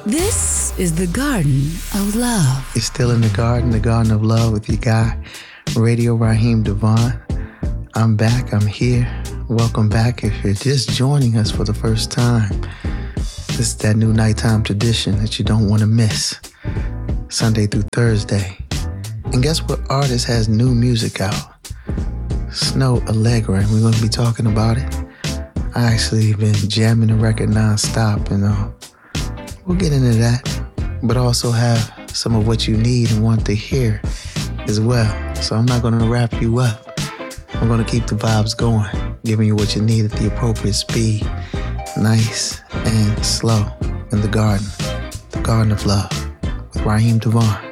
This is the Garden of Love. You're still in the Garden of Love with your guy, Radio Raheem Devon. I'm back, I'm here. Welcome back if you're just joining us for the first time. This is that new nighttime tradition that you don't want to miss. Sunday through Thursday. And guess what artist has new music out? Snoh Aalegra, and we're going to be talking about it. I actually been jamming the record nonstop, and we'll get into that, but also have some of what you need and want to hear as well. So I'm not going to wrap you up. I'm going to keep the vibes going, giving you what you need at the appropriate speed, nice and slow in the Garden of Love with Raheem Devon.